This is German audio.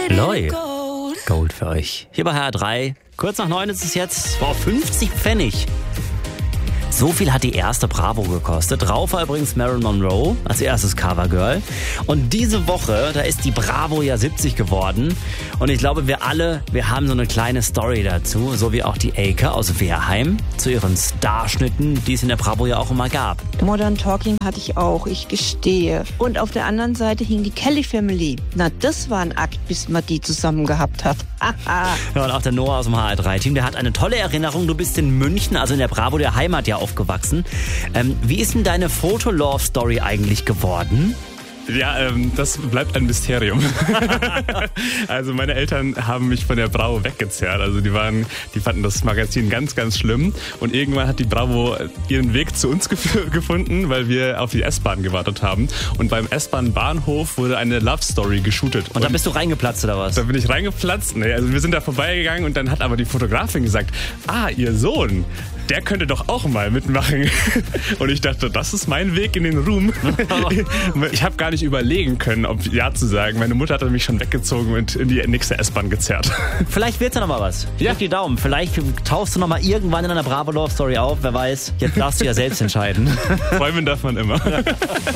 Loi, Gold für euch. Hier bei HR3. Kurz nach 9 ist es jetzt. Wow, 50 Pfennig. So viel hat die erste Bravo gekostet. Drauf war übrigens Marilyn Monroe als erstes Covergirl. Und diese Woche, da ist die Bravo ja 70 geworden. Und ich glaube, wir haben so eine kleine Story dazu. So wie auch die Elke aus Wehrheim zu ihren Starschnitten, die es in der Bravo ja auch immer gab. Modern Talking hatte ich auch, ich gestehe. Und auf der anderen Seite hing die Kelly Family. Na, das war ein Akt, bis man die zusammen gehabt hat. Ja, und auch der Noah aus dem HR3-Team, der hat eine tolle Erinnerung. Du bist in München, also in der Bravo der Heimat ja aufgewachsen. Wie ist denn deine Foto-Love-Story eigentlich geworden? Ja, das bleibt ein Mysterium. Also meine Eltern haben mich von der Bravo weggezerrt. Also die fanden das Magazin ganz, ganz schlimm. Und irgendwann hat die Bravo ihren Weg zu uns gefunden, weil wir auf die S-Bahn gewartet haben. Und beim S-Bahn-Bahnhof wurde eine Love-Story geshootet. Und da bist du reingeplatzt, oder was? Da bin ich reingeplatzt. Nee, also wir sind da vorbeigegangen und dann hat aber die Fotografin gesagt, ihr Sohn, der könnte doch auch mal mitmachen. Und ich dachte, das ist mein Weg in den Ruhm. Ich habe gar nicht überlegen können, ob ja zu sagen. Meine Mutter hatte mich schon weggezogen und in die nächste S-Bahn gezerrt. Vielleicht wird's ja noch mal was. Ja. Drück die Daumen. Vielleicht tauchst du noch mal irgendwann in einer Bravo Love Story auf. Wer weiß. Jetzt darfst du ja selbst entscheiden. Träumen darf man immer.